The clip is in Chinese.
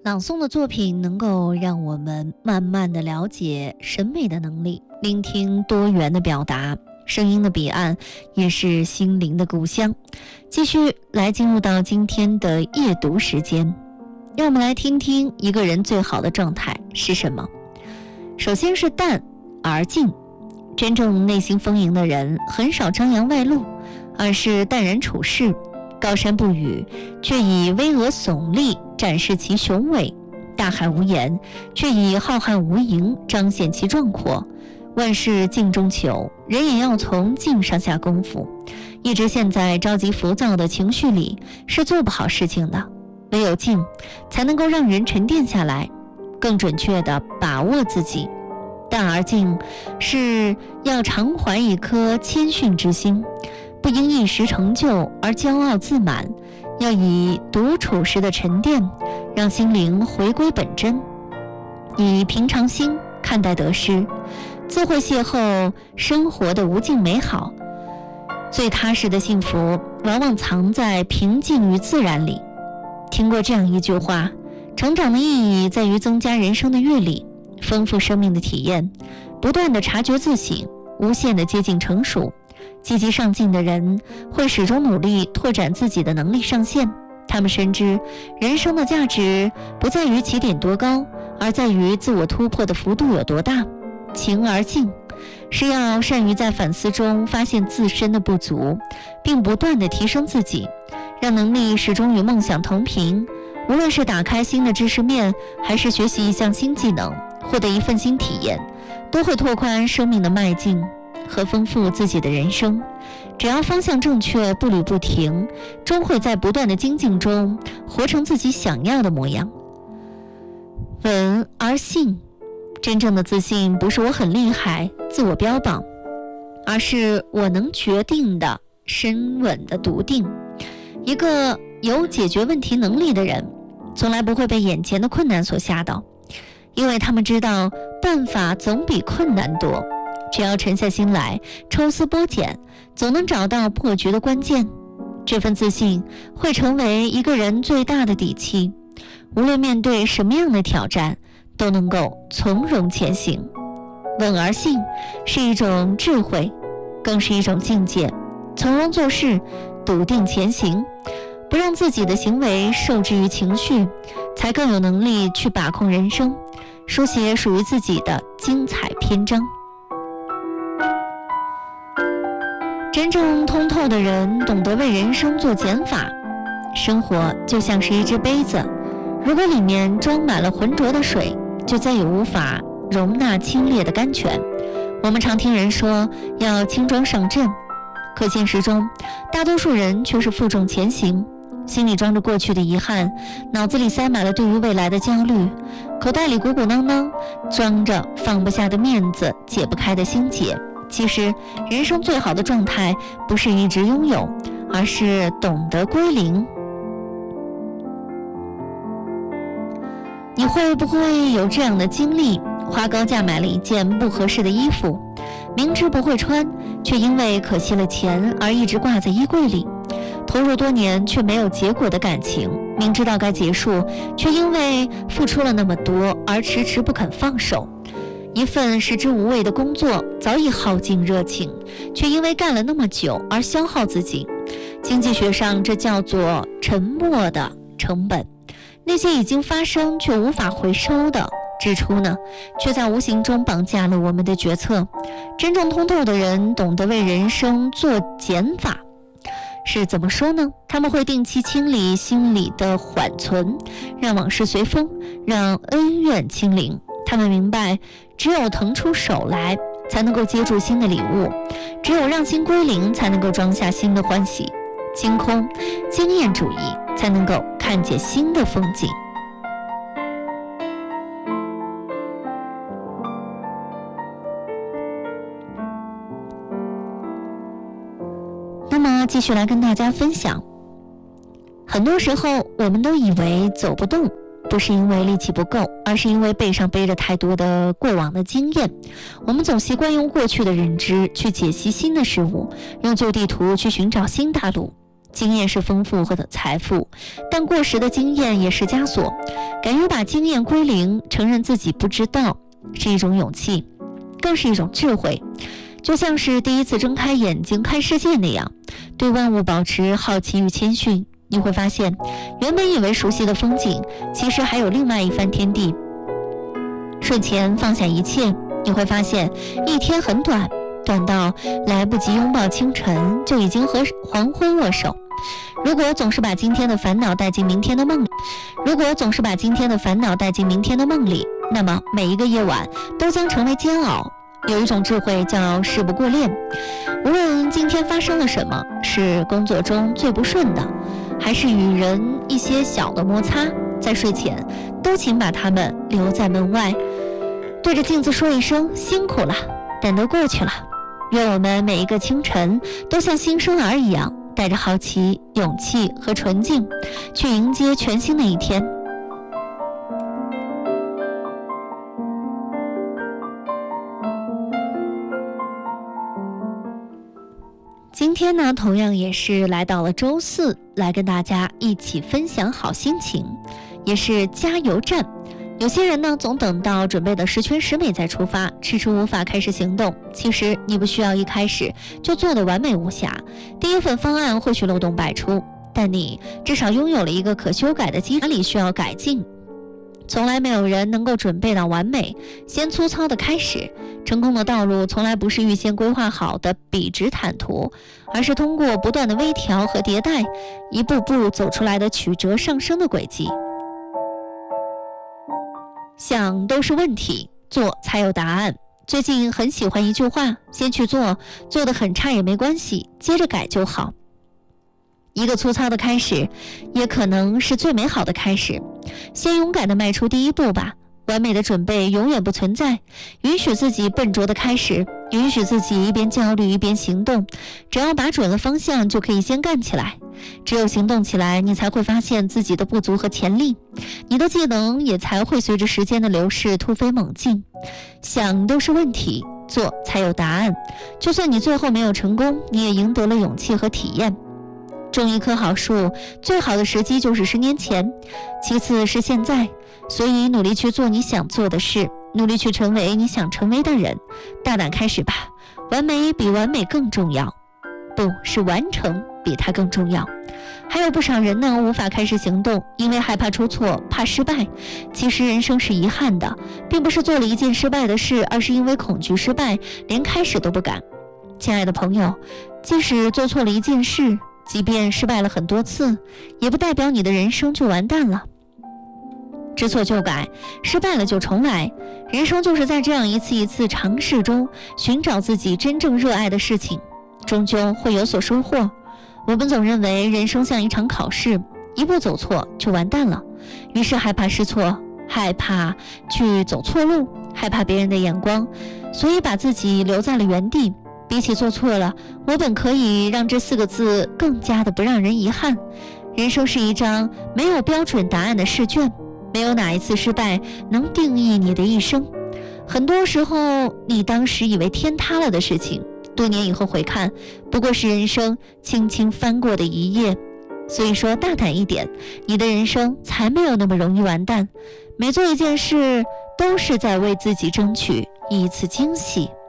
朗诵的作品能够让我们慢慢的了解审美的能力，聆听多元的表达，声音的彼岸也是心灵的故乡。继续来进入到今天的夜读时间，让我们来听听一个人最好的状态是什么。首先是淡而静，真正内心丰盈的人很少张扬外露，而是淡然处世，高山不语，却以巍峨耸立展示其雄伟；大海无言，却以浩瀚无垠彰显其壮阔。万事静中求，人也要从静上下功夫。一直陷在着急浮躁的情绪里，是做不好事情的。唯有静，才能够让人沉淀下来，更准确地把握自己。淡而静，是要常怀一颗谦逊之心，不因一时成就而骄傲自满，要以独处时的沉淀，让心灵回归本真，以平常心看待得失，自会邂逅生活的无尽美好。最踏实的幸福，往往藏在平静与自然里。听过这样一句话，成长的意义在于增加人生的阅历，丰富生命的体验，不断地察觉自省，无限地接近成熟。积极上进的人会始终努力拓展自己的能力上限，他们深知人生的价值不在于起点多高，而在于自我突破的幅度有多大。情而静，是要善于在反思中发现自身的不足，并不断地提升自己，让能力始终与梦想同频。无论是打开新的知识面，还是学习一项新技能，获得一份新体验，都会拓宽生命的迈进和丰富自己的人生。只要方向正确，步履不停，终会在不断的精进中活成自己想要的模样。稳而信，真正的自信不是我很厉害自我标榜，而是我能决定的深稳的笃定。一个有解决问题能力的人，从来不会被眼前的困难所吓倒，因为他们知道办法总比困难多，只要沉下心来，抽丝剥茧，总能找到破局的关键。这份自信会成为一个人最大的底气，无论面对什么样的挑战，都能够从容前行。稳而信是一种智慧，更是一种境界。从容做事，笃定前行，不让自己的行为受制于情绪，才更有能力去把控人生，书写属于自己的精彩篇章。真正通透的人懂得为人生做减法。生活就像是一只杯子，如果里面装满了浑浊的水，就再也无法容纳清冽的甘泉。我们常听人说要轻装上阵，可现实中大多数人却是负重前行，心里装着过去的遗憾，脑子里塞满了对于未来的焦虑，口袋里鼓鼓囊囊装着放不下的面子，解不开的心结。其实人生最好的状态不是一直拥有，而是懂得归零。你会不会有这样的经历，花高价买了一件不合适的衣服，明知不会穿，却因为可惜了钱而一直挂在衣柜里；投入多年却没有结果的感情，明知道该结束，却因为付出了那么多而迟迟不肯放手；一份食之无味的工作，早已耗尽热情，却因为干了那么久而消耗自己。经济学上这叫做沉没的成本。那些已经发生却无法回收的支出呢，却在无形中绑架了我们的决策。真正通透的人懂得为人生做减法，是怎么说呢？他们会定期清理心里的缓存，让往事随风，让恩怨清零。他们明白，只有腾出手来，才能够接住新的礼物；只有让心归零，才能够装下新的欢喜。清空经验主义，才能够看见新的风景。那么继续来跟大家分享，很多时候我们都以为走不动，不是因为力气不够，而是因为背上背着太多的过往的经验。我们总习惯用过去的认知去解析新的事物，用旧地图去寻找新大陆。 经验是丰富或者财富，但过时的经验也是枷锁。敢于把经验归零，承认自己不知道，是一种勇气，更是一种智慧。就像是第一次睁开眼睛看世界那样，对万物保持好奇与谦逊，你会发现，原本以为熟悉的风景，其实还有另外一番天地。睡前放下一切，你会发现，一天很短，短到来不及拥抱清晨，就已经和黄昏握手。如果总是把今天的烦恼带进明天的梦里，那么每一个夜晚都将成为煎熬。有一种智慧叫事不过恋，无论今天发生了什么，是工作中最不顺的，还是与人一些小的摩擦，在睡前都请把它们留在门外，对着镜子说一声辛苦了，但都过去了。愿我们每一个清晨都像新生儿一样，带着好奇、勇气和纯净，去迎接全新的一天。今天呢，同样也是来到了周四，来跟大家一起分享好心情，也是加油站。有些人呢，总等到准备的十全十美再出发，迟迟无法开始行动。其实你不需要一开始就做得完美无瑕，第一份方案或许漏洞百出，但你至少拥有了一个可修改的基础，哪里需要改进。从来没有人能够准备到完美，先粗糙的开始。成功的道路从来不是预先规划好的笔直坦途，而是通过不断的微调和迭代，一步步走出来的曲折上升的轨迹。想都是问题，做才有答案。最近很喜欢一句话，先去做，做得很差也没关系，接着改就好。一个粗糙的开始，也可能是最美好的开始。先勇敢地迈出第一步吧，完美的准备永远不存在，允许自己笨拙的开始，允许自己一边焦虑一边行动，只要把准了方向就可以先干起来。只有行动起来，你才会发现自己的不足和潜力，你的技能也才会随着时间的流逝突飞猛进。想都是问题，做才有答案。就算你最后没有成功，你也赢得了勇气和体验。种一棵好树，最好的时机就是10年前，其次是现在。所以努力去做你想做的事，努力去成为你想成为的人，大胆开始吧。完美比完美更重要，不是完成比它更重要。还有不少人呢，无法开始行动，因为害怕出错，怕失败。其实人生是遗憾的，并不是做了一件失败的事，而是因为恐惧失败，连开始都不敢。亲爱的朋友，即使做错了一件事，即便失败了很多次，也不代表你的人生就完蛋了。知错就改，失败了就重来。人生就是在这样一次一次尝试中，寻找自己真正热爱的事情，终究会有所收获。我们总认为人生像一场考试，一步走错就完蛋了，于是害怕失错，害怕去走错路，害怕别人的眼光，所以把自己留在了原地。比起做错了，我本可以让这4个字更加的不让人遗憾。人生是一张没有标准答案的试卷，没有哪一次失败能定义你的一生。很多时候，你当时以为天塌了的事情，多年以后回看，不过是人生轻轻翻过的一页。所以说，大胆一点，你的人生才没有那么容易完蛋。每做一件事，都是在为自己争取一次惊喜。